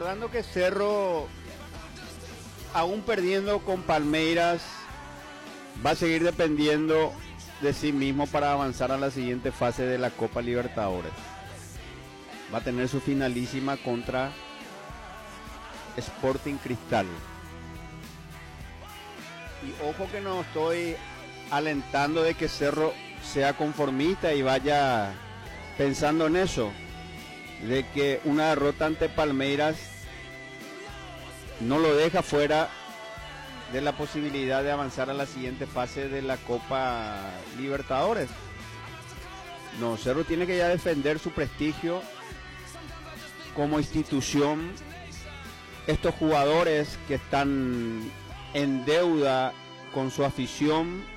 recordando que Cerro, aún perdiendo con Palmeiras, va a seguir dependiendo de sí mismo para avanzar a la siguiente fase de la Copa Libertadores. Va a tener su finalísima contra Sporting Cristal. Y ojo que no estoy alentando de que Cerro sea conformista y vaya pensando en eso, de que una derrota ante Palmeiras no lo deja fuera de la posibilidad de avanzar a la siguiente fase de la Copa Libertadores. No, Cerro tiene que ya defender su prestigio como institución. Estos jugadores que están en deuda con su afición